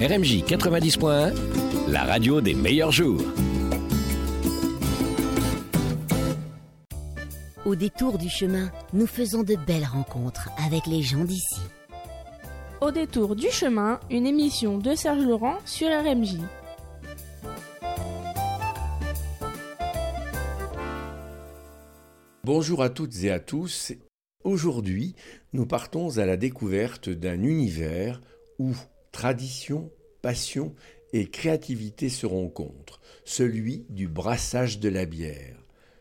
RMJ 90.1, la radio des meilleurs jours. Au détour du chemin, nous faisons de belles rencontres avec les gens d'ici. Au détour du chemin, une émission de Serge Laurent sur RMJ. Bonjour à toutes et à tous. Aujourd'hui, nous partons à la découverte d'un univers où tradition, passion et créativité se rencontrent, celui du brassage de la bière.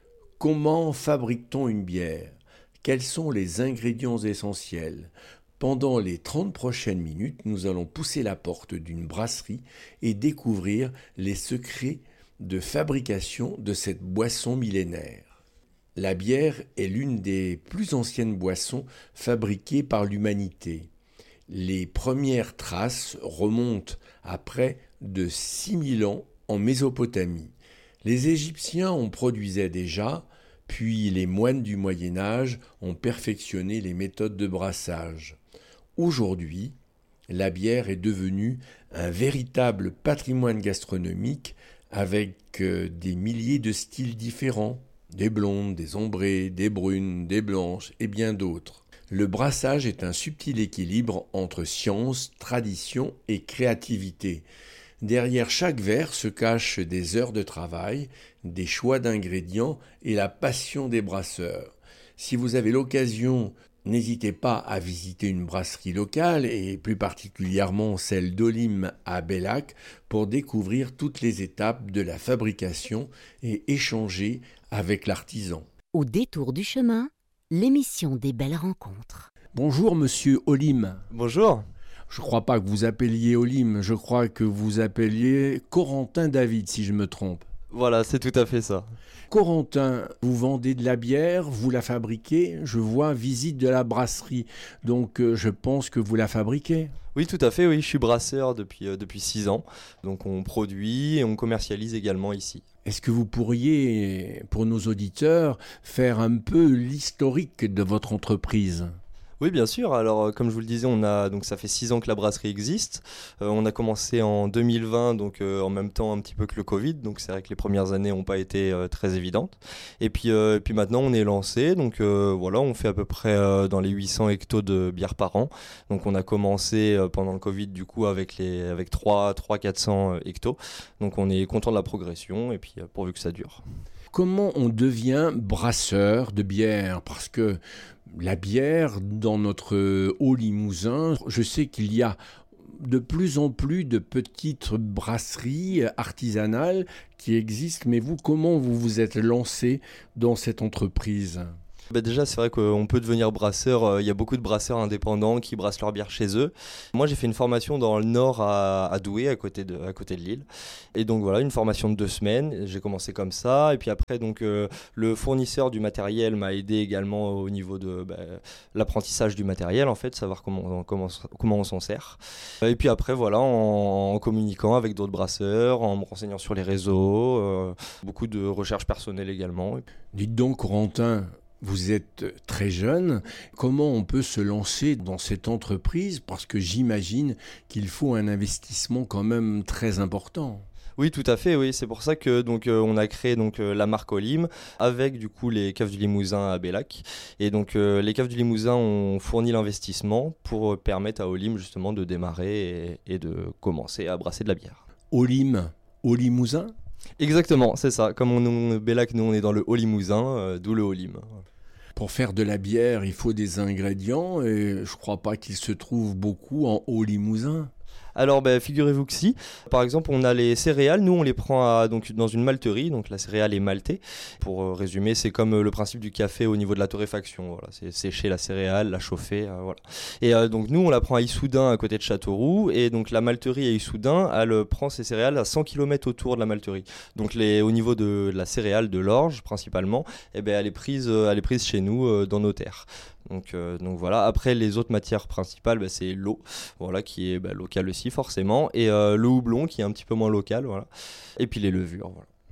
Comment fabrique-t-on une bière ? Quels sont les ingrédients essentiels ? Pendant les 30 prochaines minutes, nous allons pousser la porte d'une brasserie et découvrir les secrets de fabrication de cette boisson millénaire. La bière est l'une des plus anciennes boissons fabriquées par l'humanité. Les premières traces remontent à près de 6000 ans en Mésopotamie. Les Égyptiens en produisaient déjà, puis les moines du Moyen-Âge ont perfectionné les méthodes de brassage. Aujourd'hui, la bière est devenue un véritable patrimoine gastronomique avec des milliers de styles différents. Des blondes, des ombrées, des brunes, des blanches et bien d'autres. Le brassage est un subtil équilibre entre science, tradition et créativité. Derrière chaque verre se cachent des heures de travail, des choix d'ingrédients et la passion des brasseurs. Si vous avez l'occasion, n'hésitez pas à visiter une brasserie locale et plus particulièrement celle d'Olim à Bellac pour découvrir toutes les étapes de la fabrication et échanger avec l'artisan. Au détour du chemin, l'émission des belles rencontres. Bonjour monsieur Olim. Bonjour. Je ne crois pas que vous appeliez Olim, je crois que vous appeliez Corentin David si je me trompe. Voilà, c'est tout à fait ça. Corentin, vous vendez de la bière, vous la fabriquez, je vois visite de la brasserie, donc je pense que vous la fabriquez. Oui, tout à fait, oui, je suis brasseur depuis 6 ans, donc on produit et on commercialise également ici. Est-ce que vous pourriez, pour nos auditeurs, faire un peu l'historique de votre entreprise ? Oui, bien sûr. Alors, comme je vous le disais, donc ça fait 6 ans que la brasserie existe. On a commencé en 2020, donc en même temps un petit peu que le Covid. Donc, c'est vrai que les premières années n'ont pas été très évidentes. Et puis maintenant, on est lancé. Donc, voilà, on fait à peu près dans les 800 hectos de bière par an. Donc, on a commencé pendant le Covid, du coup, avec 400 hectos. Donc, on est content de la progression et puis pourvu que ça dure. Comment on devient brasseur de bière ? Parce que la bière, dans notre Haut-Limousin, je sais qu'il y a de plus en plus de petites brasseries artisanales qui existent. Mais vous, comment vous vous êtes lancé dans cette entreprise ? Déjà, c'est vrai qu'on peut devenir brasseur. Il y a beaucoup de brasseurs indépendants qui brassent leur bière chez eux. Moi, j'ai fait une formation dans le Nord à Douai, à côté de Lille. Et donc voilà, une formation de 2 semaines. J'ai commencé comme ça. Et puis après, donc le fournisseur du matériel m'a aidé également au niveau de l'apprentissage du matériel, en fait, savoir comment on s'en sert. Et puis après, voilà, en communiquant avec d'autres brasseurs, en me renseignant sur les réseaux, beaucoup de recherche personnelle également. Dites donc, Corentin, vous êtes très jeune, comment on peut se lancer dans cette entreprise ? Parce que j'imagine qu'il faut un investissement quand même très important. Oui, tout à fait, oui. C'est pour ça que on a créé la marque Olim avec du coup les caves du Limousin à Bellac. Et donc les caves du Limousin ont fourni l'investissement pour permettre à Olim justement de démarrer et de commencer à brasser de la bière. Olim, au Limousin ? Exactement, c'est ça. Comme on est Bellac, nous on est dans le Haut-Limousin, d'où le Olim. Pour faire de la bière, il faut des ingrédients et je crois pas qu'il se trouve beaucoup en Haut-Limousin. Alors figurez-vous que si. Par exemple, on a les céréales, nous on les prend dans une malterie, donc la céréale est maltée. Pour résumer, c'est comme le principe du café au niveau de la torréfaction. Voilà, c'est sécher la céréale, la chauffer, voilà. Et donc nous on la prend à Issoudun à côté de Châteauroux, et donc la malterie à Issoudun, elle prend ses céréales à 100 km autour de la malterie. Donc au niveau de la céréale, de l'orge principalement, elle est prise chez nous dans nos terres. Donc voilà. Après, les autres matières principales, c'est l'eau, voilà, qui est locale aussi forcément, et le houblon qui est un petit peu moins local, voilà. Et puis les levures, voilà.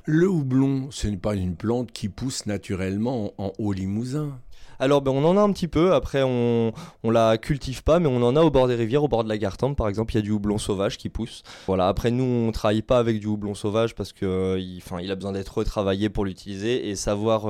Le houblon, ce n'est pas une plante qui pousse naturellement en Haut-Limousin. Alors on en a un petit peu, après on la cultive pas, mais on en a au bord des rivières, au bord de la Gartempe par exemple, il y a du houblon sauvage qui pousse. Voilà, après nous on travaille pas avec du houblon sauvage parce que il a besoin d'être retravaillé pour l'utiliser et savoir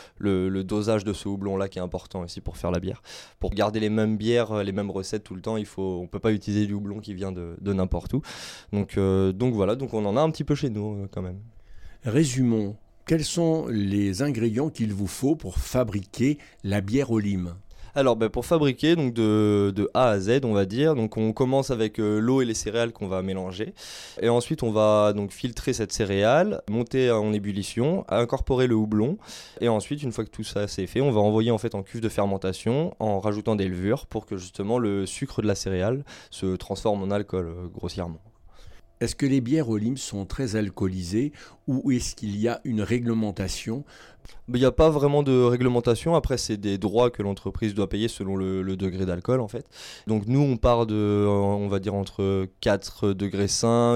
le dosage de ce houblon là qui est important aussi pour faire la bière. Pour garder les mêmes bières, les mêmes recettes tout le temps, on peut pas utiliser du houblon qui vient de n'importe où. Donc voilà, donc on en a un petit peu chez nous quand même. Résumons. Quels sont les ingrédients qu'il vous faut pour fabriquer la bière au lime ? Alors pour fabriquer donc de A à Z on va dire, donc on commence avec l'eau et les céréales qu'on va mélanger et ensuite on va donc filtrer cette céréale, monter en ébullition, incorporer le houblon et ensuite une fois que tout ça c'est fait on va envoyer en fait en cuve de fermentation en rajoutant des levures pour que justement le sucre de la céréale se transforme en alcool grossièrement. Est-ce que les bières au lime sont très alcoolisées ou est-ce qu'il y a une réglementation ? Il n'y a pas vraiment de réglementation, après c'est des droits que l'entreprise doit payer selon le degré d'alcool en fait. Donc nous on part on va dire entre 4,5 degrés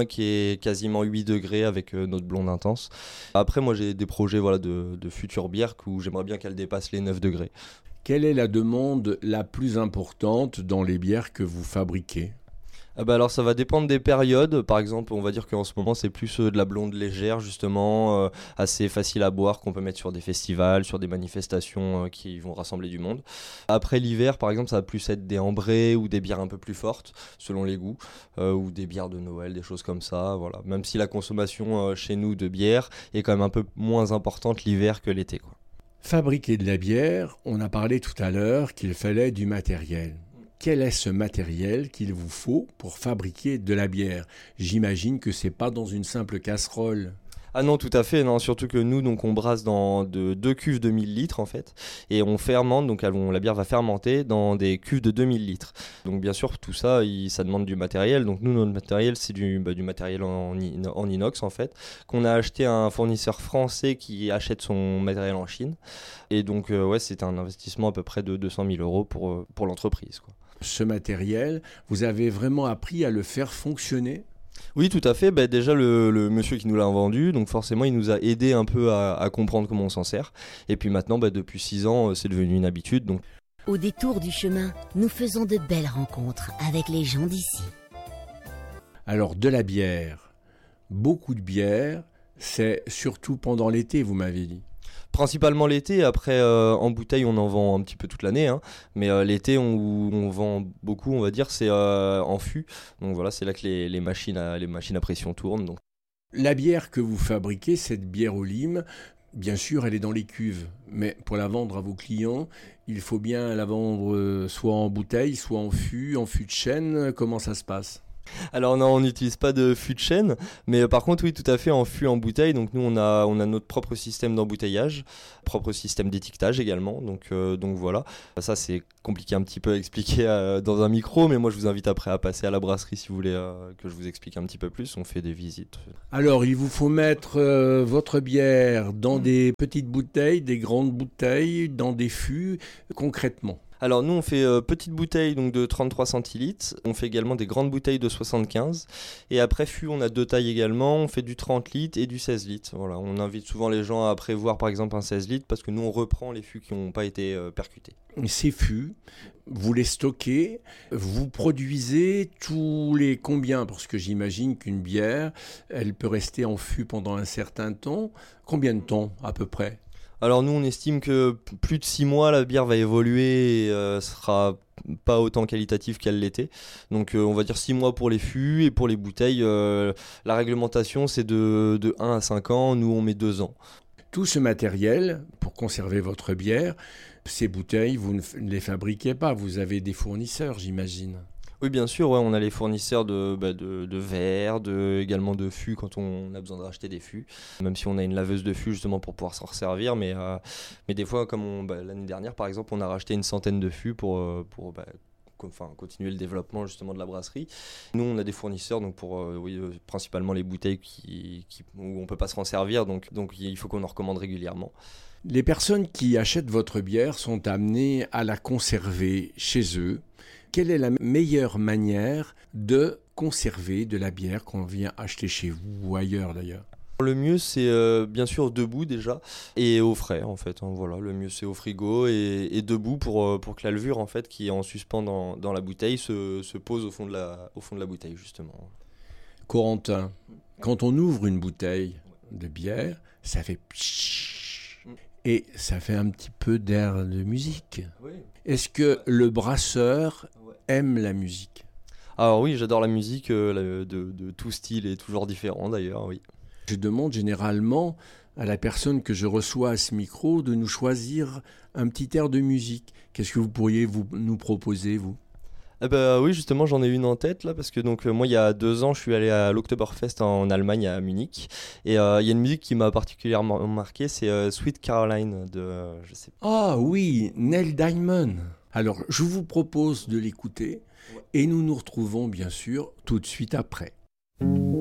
et quasiment 8 degrés avec notre blonde intense. Après moi j'ai des projets de futures bières où j'aimerais bien qu'elles dépassent les 9 degrés. Quelle est la demande la plus importante dans les bières que vous fabriquez ? Alors ça va dépendre des périodes, par exemple on va dire qu'en ce moment c'est plus de la blonde légère justement, assez facile à boire qu'on peut mettre sur des festivals, sur des manifestations qui vont rassembler du monde. Après l'hiver par exemple ça va plus être des ambrées ou des bières un peu plus fortes selon les goûts, ou des bières de Noël, des choses comme ça, voilà. Même si la consommation chez nous de bière est quand même un peu moins importante l'hiver que l'été, quoi. Fabriquer de la bière, on a parlé tout à l'heure qu'il fallait du matériel. Quel est ce matériel qu'il vous faut pour fabriquer de la bière ? J'imagine que c'est pas dans une simple casserole. Ah non, tout à fait, non, surtout que nous, donc, on brasse dans deux cuves de 1000 litres en fait, et on fermente, donc la bière va fermenter dans des cuves de 2000 litres. Donc bien sûr, tout ça, ça demande du matériel. Donc nous, notre matériel, c'est du matériel en inox en fait, qu'on a acheté à un fournisseur français qui achète son matériel en Chine. Et donc c'est un investissement à peu près de 200 000 euros pour l'entreprise, quoi. Ce matériel, vous avez vraiment appris à le faire fonctionner ? Oui, tout à fait. Déjà, le monsieur qui nous l'a vendu, donc forcément, il nous a aidé un peu à comprendre comment on s'en sert. Et puis maintenant, depuis 6 ans, c'est devenu une habitude. Donc. Au détour du chemin, nous faisons de belles rencontres avec les gens d'ici. Alors, de la bière, beaucoup de bière, c'est surtout pendant l'été, vous m'avez dit. Principalement l'été, après en bouteille on en vend un petit peu toute l'année, hein. Mais l'été où on vend beaucoup on va dire c'est en fût, donc voilà c'est là que les machines à pression tournent. Donc. La bière que vous fabriquez, cette bière au lime, bien sûr elle est dans les cuves, mais pour la vendre à vos clients, il faut bien la vendre soit en bouteille, soit en fût de chêne, comment ça se passe ? Alors non, on n'utilise pas de fût de chêne, mais par contre oui tout à fait en fût en bouteille, donc nous on a notre propre système d'embouteillage, propre système d'étiquetage également, donc voilà. Ça c'est compliqué un petit peu à expliquer dans un micro, mais moi je vous invite après à passer à la brasserie si vous voulez que je vous explique un petit peu plus, on fait des visites. Alors il vous faut mettre votre bière dans des petites bouteilles, des grandes bouteilles, dans des fûts, concrètement. Alors nous on fait petites bouteilles donc de 33 centilitres, on fait également des grandes bouteilles de 75 et après fût on a 2 tailles également, on fait du 30 litres et du 16 litres. Voilà, on invite souvent les gens à prévoir par exemple un 16 litres parce que nous on reprend les fûts qui n'ont pas été percutés. Ces fûts, vous les stockez, vous produisez tous les combien ? Parce que j'imagine qu'une bière, elle peut rester en fût pendant un certain temps. Combien de temps à peu près ? Alors nous on estime que plus de 6 mois la bière va évoluer et sera pas autant qualitative qu'elle l'était. Donc on va dire 6 mois pour les fûts et pour les bouteilles, la réglementation c'est de 1 à 5 ans, nous on met 2 ans. Tout ce matériel pour conserver votre bière, ces bouteilles, vous ne les fabriquez pas, vous avez des fournisseurs j'imagine. Oui, bien sûr, ouais, on a les fournisseurs de verre, également de fûts quand on a besoin de racheter des fûts. Même si on a une laveuse de fûts justement pour pouvoir s'en resservir. Mais des fois, comme l'année dernière par exemple, on a racheté une centaine de fûts pour continuer le développement justement de la brasserie. Nous, on a des fournisseurs donc pour principalement les bouteilles où on ne peut pas se resservir. Donc il faut qu'on en recommande régulièrement. Les personnes qui achètent votre bière sont amenées à la conserver chez eux. Quelle est la meilleure manière de conserver de la bière qu'on vient acheter chez vous ou ailleurs d'ailleurs ? Le mieux c'est bien sûr debout déjà et au frais en fait, hein, voilà, le mieux c'est au frigo et debout pour que la levure en fait qui est en suspens dans la bouteille se pose au fond de la bouteille justement. Corentin, quand on ouvre une bouteille de bière, ça fait pshhh, et ça fait un petit peu d'air de musique. Oui. Est-ce que le brasseur aime la musique ? Alors oui, j'adore la musique de tout style et toujours différent d'ailleurs, oui. Je demande généralement à la personne que je reçois à ce micro de nous choisir un petit air de musique. Qu'est-ce que vous pourriez nous proposer, vous ? Eh ben, oui, justement, j'en ai une en tête là, parce que donc, moi, il y a 2 ans, je suis allé à l'Oktoberfest en Allemagne, à Munich. Et il y a une musique qui m'a particulièrement marqué, c'est Sweet Caroline de, je sais pas. Ah oui, Neil Diamond. Alors, je vous propose de l'écouter et nous nous retrouvons bien sûr tout de suite après.